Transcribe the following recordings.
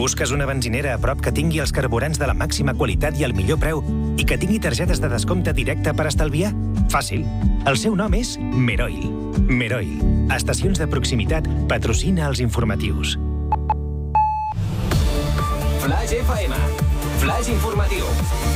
Busques una benzinera a prop que tingui els carburants de la màxima qualitat i el millor preu i que tingui targetes de descompte directe per estalviar? Fàcil. El seu nom és Meroil. Meroil. Estacions de proximitat patrocina els informatius. Flash FM. Flash informatiu.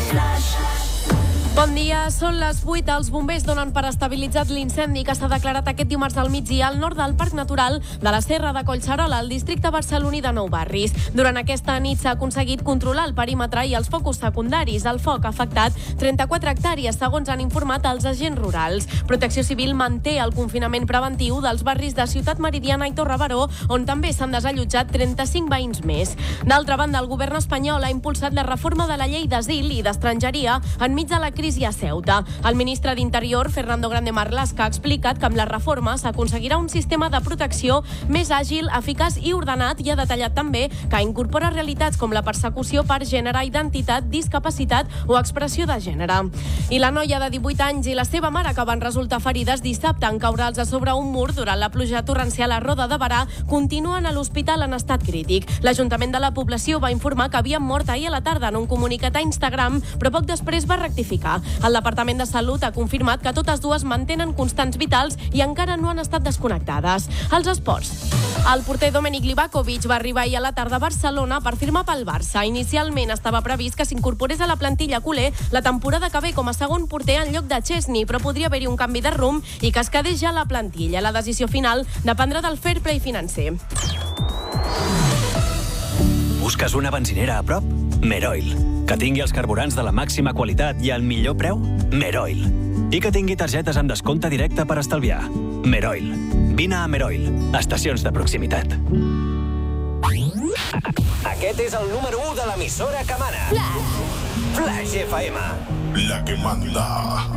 Bon dia, són les 8. Els bombers donen per estabilitzat l'incendi que s'ha declarat aquest dimarts al migdia al nord del Parc Natural de la Serra de Collserola, al districte barceloní de Nou Barris. Durant aquesta nit s'ha aconseguit controlar el perímetre i els focus secundaris. El foc ha afectat 34 hectàrees, segons han informat els agents rurals. Protecció Civil manté el confinament preventiu dels barris de Ciutat Meridiana i Torre Baró, on també s'han desallotjat 35 veïns més. D'altra banda, el govern espanyol ha impulsat la reforma de la llei d'asil i d'estrangeria enmig de la crisi a Ceuta. El ministre d'Interior, Fernando Grande Marlaska, ha explicat que amb la reforma s'aconseguirà un sistema de protecció més àgil, eficaç i ordenat, i ha detallat també que incorpora realitats com la persecució per gènere, identitat, discapacitat o expressió de gènere. I la noia de 18 anys i la seva mare, que van resultar ferides dissabte en caure'ls a sobre un mur durant la pluja torrencial a Roda de Berà, continuen a l'hospital en estat crític. L'Ajuntament de la població va informar que havien mort ahir a la tarda en un comunicat a Instagram, però poc després va rectificar. El Departament de Salut ha confirmat que totes dues mantenen constants vitals i encara no han estat desconnectades. Els esports. El porter Dominik Livakovic va arribar ahir a la tarda a Barcelona per firmar pel Barça. Inicialment estava previst que s'incorporés a la plantilla culer la temporada que ve com a segon porter en lloc de Chesney, però podria haver-hi un canvi de rumb i que es quedés ja a la plantilla. La decisió final dependrà del fair play financer. Busques una benzinera a prop? Meroil. Que tingui els carburants de la màxima qualitat i el millor preu? Meroil. I que tingui targetes amb descompte directe per estalviar? Meroil. Vine a Meroil. Estacions de proximitat. Aquest és el número 1 de l'emissora que mana. Flash FM. La que manda.